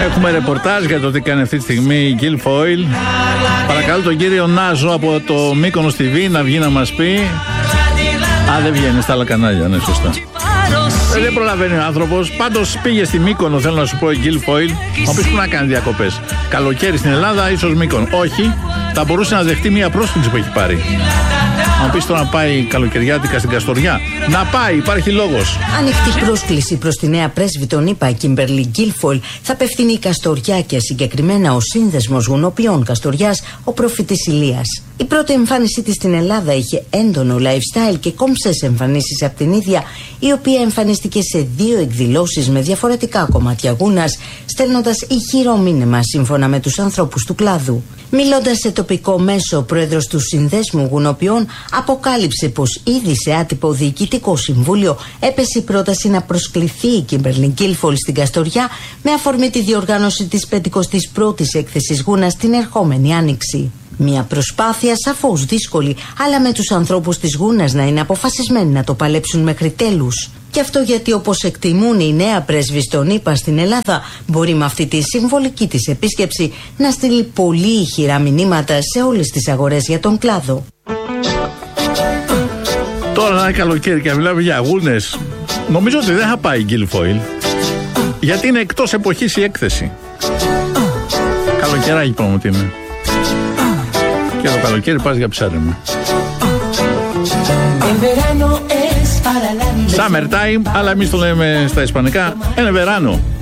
Έχουμε ρεπορτάζ για το τι κάνει αυτή τη στιγμή η Guilfoyle. Παρακαλώ τον κύριο Νάζο από το Μύκονος TV να βγει να μας πει. Δεν βγαίνει στα άλλα κανάλια, ναι, σωστά. Δεν προλαβαίνει ο άνθρωπος. Πάντως πήγε στη Μύκονο, θέλω να σου πω, η Guilfoyle. Θα πεις που να κάνει διακοπές. Καλοκαίρι στην Ελλάδα, ίσως Μύκονο. Όχι, θα μπορούσε να δεχτεί μια πρόσκληση που έχει πάρει. Αν πεις τώρα να πάει καλοκαιριάτικα στην Καστοριά, να πάει, υπάρχει λόγος. Ανοιχτή πρόσκληση προς τη νέα πρέσβη των ΗΠΑ, Κίμπερλι Guilfoyle, θα απευθύνει η Καστοριά και συγκεκριμένα ο Σύνδεσμος Γουνοποιών Καστοριάς, ο Προφήτης Ηλίας. Η πρώτη εμφάνισή της στην Ελλάδα είχε έντονο lifestyle και κόμψες εμφανίσεις από την ίδια, η οποία εμφανίστηκε σε 2 εκδηλώσεις με διαφορετικά κομμάτια γούνας, στέλνοντας ηχηρό μήνυμα σύμφωνα με τους ανθρώπους του κλάδου. Μιλώντας σε τοπικό μέσο, ο πρόεδρος του Συνδέσμου Γουνοποιών αποκάλυψε πως ήδη σε άτυπο διοικητικό συμβούλιο έπεσε η πρόταση να προσκληθεί η Κίμπερλι Guilfoyle στην Καστοριά με αφορμή τη διοργάνωση της 51ης έκθεσης γούνας την ερχόμενη Άνοιξη. Μια προσπάθεια σαφώς δύσκολη, αλλά με τους ανθρώπους της γούνας να είναι αποφασισμένοι να το παλέψουν μέχρι τέλους. Και αυτό γιατί, όπως εκτιμούν η νέα πρέσβη των ΗΠΑ στην Ελλάδα, μπορεί με αυτή τη συμβολική της επίσκεψη να στείλει πολύ ηχηρά μηνύματα σε όλες τις αγορές για τον κλάδο. Τώρα ένα καλοκαίρι και μιλάμε για αγούνες. Νομίζω ότι δεν θα πάει η Guilfoyle, γιατί είναι εκτός εποχής η έκθεση. Καλοκαιράκι πάμε ότι είναι. Και το καλοκαίρι πας για ψάρεμα. Summertime, αλλά εμείς το λέμε στα ισπανικά, είναι verano.